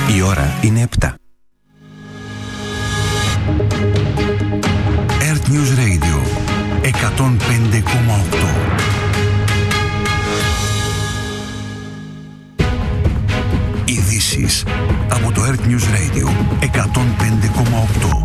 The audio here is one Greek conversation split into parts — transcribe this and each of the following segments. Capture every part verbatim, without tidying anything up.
Η ώρα είναι επτά. Earth News Radio εκατόν πέντε κόμμα οκτώ. Ειδήσεις από το Earth News Radio εκατόν πέντε κόμμα οκτώ.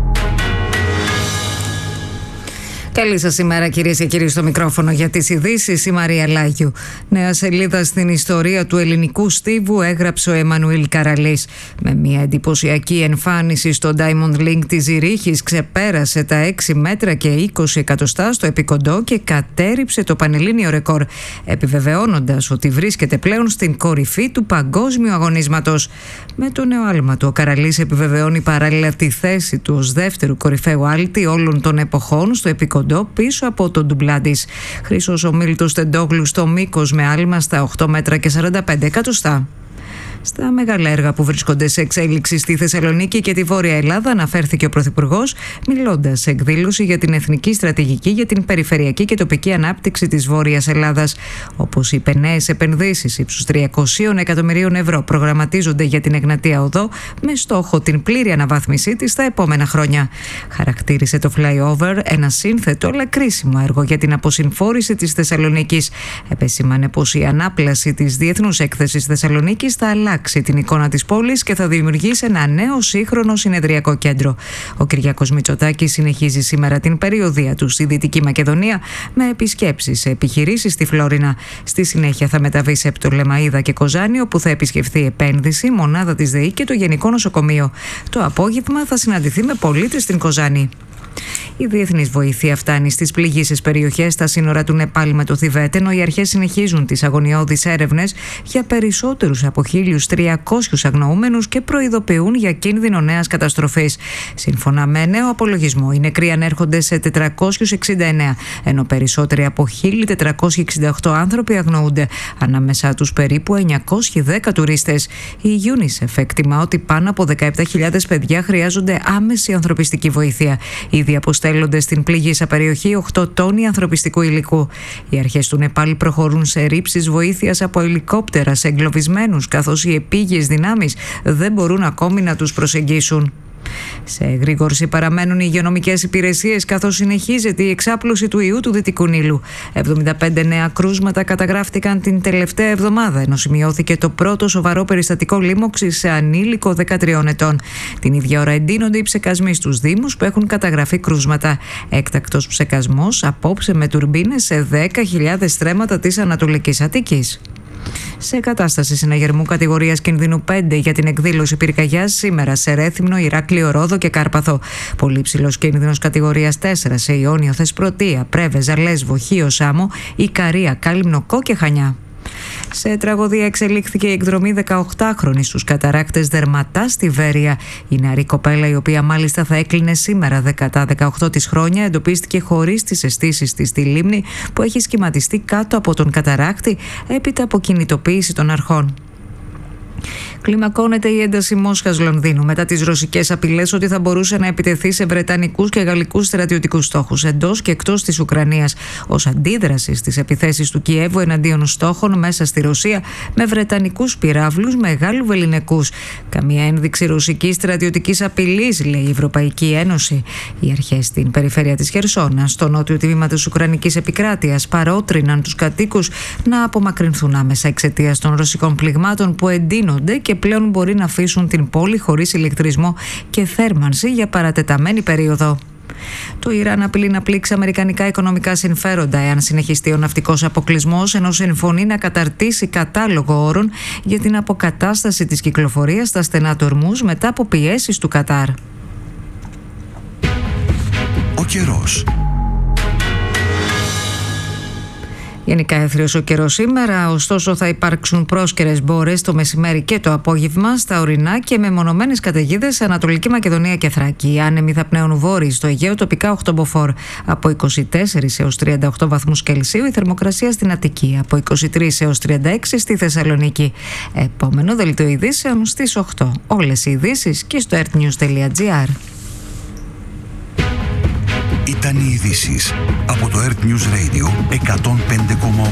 Καλή σας ημέρα, κυρίες και κύριοι, στο μικρόφωνο για τις ειδήσεις η Μαρία Λάγιου. Νέα σελίδα στην ιστορία του ελληνικού στίβου έγραψε ο Εμμανουήλ Καραλής. Με μια εντυπωσιακή εμφάνιση στο Diamond League της Ζηρίχης ξεπέρασε τα έξι μέτρα και είκοσι εκατοστά στο επικοντό και κατέρριψε το πανελλήνιο ρεκόρ, επιβεβαιώνοντας ότι βρίσκεται πλέον στην κορυφή του παγκόσμιου αγωνίσματος. Με το νέο άλμα του, ο Καραλής επιβεβαιώνει παράλληλα τη θέση του ως δεύτερου κορυφαίου άλτη όλων των εποχών στο επικοντό, πίσω από τον ντουμπλά της. Χρυσός Ομίλτος Τεντόγλου στο μήκος με άλμα στα οκτώ μέτρα και σαράντα πέντε εκατοστά. Στα μεγάλα έργα που βρίσκονται σε εξέλιξη στη Θεσσαλονίκη και τη Βόρεια Ελλάδα αναφέρθηκε ο Πρωθυπουργός, μιλώντας σε εκδήλωση για την Εθνική Στρατηγική για την Περιφερειακή και Τοπική Ανάπτυξη της Βόρειας Ελλάδας. Όπως είπε, νέες επενδύσεις ύψους τριακόσια εκατομμυρίων ευρώ προγραμματίζονται για την Εγνατία Οδό με στόχο την πλήρη αναβάθμισή της τα επόμενα χρόνια. Χαρακτήρισε το flyover ένα σύνθετο αλλά κρίσιμο έργο για την αποσυμφόρηση της Θεσσαλονίκης. Επεσήμανε πως η ανάπλαση της Διεθνούς Έκθεσης Θεσσαλονίκης θα αλλάξει την εικόνα της πόλης και θα δημιουργήσει ένα νέο σύγχρονο συνεδριακό κέντρο. Ο Κυριάκος Μητσοτάκης συνεχίζει σήμερα την περιοδεία του στη Δυτική Μακεδονία με επισκέψεις σε επιχειρήσεις στη Φλόρινα. Στη συνέχεια θα μεταβεί σε Πτολεμαΐδα και Κοζάνη, όπου θα επισκεφθεί επένδυση, μονάδα της ΔΕΗ και το Γενικό Νοσοκομείο. Το απόγευμα θα συναντηθεί με πολίτες στην Κοζάνη. Η διεθνής βοήθεια φτάνει στις πληγείσες περιοχές στα σύνορα του Νεπάλ με το Θιβέτ, ενώ οι αρχές συνεχίζουν τις αγωνιώδεις έρευνες για περισσότερους από χίλιους τριακόσιους αγνοούμενους και προειδοποιούν για κίνδυνο νέας καταστροφής. Σύμφωνα με νέο απολογισμό, οι νεκροί ανέρχονται σε τετρακόσιους εξήντα εννέα, ενώ περισσότεροι από χίλια τετρακόσιοι εξήντα οκτώ άνθρωποι αγνοούνται, ανάμεσά τους περίπου εννιακόσιοι δέκα τουρίστες. Η UNICEF εκτιμά ότι πάνω από δεκαεπτά χιλιάδες παιδιά χρειάζονται άμεση ανθρωπιστική βοήθεια. Ήδη αποστέλλονται στην πληγήσα περιοχή οκτώ τόνοι ανθρωπιστικού υλικού. Οι αρχές του Νεπάλ προχωρούν σε ρήψεις βοήθειας από ελικόπτερα σε εγκλωβισμένους, καθώς οι επίγειες δυνάμεις δεν μπορούν ακόμη να τους προσεγγίσουν. Σε εγρήγορση παραμένουν οι υγειονομικές υπηρεσίες, καθώς συνεχίζεται η εξάπλωση του ιού του Δυτικού Νείλου. εβδομήντα πέντε νέα κρούσματα καταγράφτηκαν την τελευταία εβδομάδα, ενώ σημειώθηκε το πρώτο σοβαρό περιστατικό λίμωξης σε ανήλικο δεκατριών ετών. Την ίδια ώρα εντείνονται οι ψεκασμοί στους δήμους που έχουν καταγραφεί κρούσματα. Έκτακτος ψεκασμός απόψε με τουρμπίνες σε δέκα χιλιάδες στρέμματα της Ανατολικής Αττικής. Σε κατάσταση συναγερμού κατηγορίας κινδύνου πέντε για την εκδήλωση πυρκαγιάς σήμερα σε Ρέθυμνο, Ηράκλειο, Ρόδο και Κάρπαθο. Πολύ ψηλός κίνδυνος κατηγορίας τέσσερα σε Ιόνιο, Θεσπρωτεία, Πρέβεζα, Λέσβο, Χίο, Σάμο, Ικαρία, Κάλυμνο, Κό και Χανιά. Σε τραγωδία εξελίχθηκε η εκδρομή δεκαοκτάχρονη στους καταράκτες Δερματά στη Βέρεια. Η νεαρή κοπέλα, η οποία μάλιστα θα έκλεινε σήμερα τα δεκαοκτώ της χρόνια, εντοπίστηκε χωρίς τις αισθήσεις της στη λίμνη που έχει σχηματιστεί κάτω από τον καταράκτη έπειτα από κινητοποίηση των αρχών. Κλιμακώνεται η ένταση Μόσχας-Λονδίνου μετά τις ρωσικές απειλές ότι θα μπορούσε να επιτεθεί σε βρετανικούς και γαλλικούς στρατιωτικούς στόχους εντός και εκτός της Ουκρανίας, ως αντίδραση στις επιθέσεις του Κιέβου εναντίον στόχων μέσα στη Ρωσία με βρετανικούς πυράβλους μεγάλου βεληνικούς. Καμία ένδειξη ρωσικής στρατιωτικής απειλής, λέει η Ευρωπαϊκή Ένωση. Οι αρχές στην περιφέρεια της Χερσόνα, στο νότιο τμήμα της Ουκρανικής επικράτειας, παρότριναν τους κατοίκους να απομακρυνθούν άμεσα εξαιτίας των ρωσικών πληγμάτων που εντείνονται και πλέον μπορεί να αφήσουν την πόλη χωρίς ηλεκτρισμό και θέρμανση για παρατεταμένη περίοδο. Το Ιράν απειλεί να πλήξει αμερικανικά οικονομικά συμφέροντα εάν συνεχιστεί ο ναυτικός αποκλεισμός, ενώ συμφωνεί να καταρτήσει κατάλογο όρων για την αποκατάσταση της κυκλοφορίας στα στενά του Ορμούζ μετά από πιέσεις του Κατάρ. Ο καιρός. Γενικά έθριος ο καιρός σήμερα, ωστόσο θα υπάρξουν πρόσκαιρες μπόρες το μεσημέρι και το απόγευμα στα ορεινά και με μονομένες καταιγίδες σε Ανατολική Μακεδονία και Θράκη. Οι άνεμοι θα πνέουν βόρειοι στο Αιγαίο, τοπικά οκτώ μποφόρ. Από είκοσι τέσσερις έως τριάντα οκτώ βαθμούς Κελσίου η θερμοκρασία στην Αττική, από είκοσι τρεις έως τριάντα έξι στη Θεσσαλονίκη. Επόμενο δελτίο ειδήσεων στις οκτώ. Όλες οι ειδήσεις και στο earthnews τελεία gr. Ήταν οι ειδήσεις από το Earth News Radio εκατόν πέντε κόμμα οκτώ.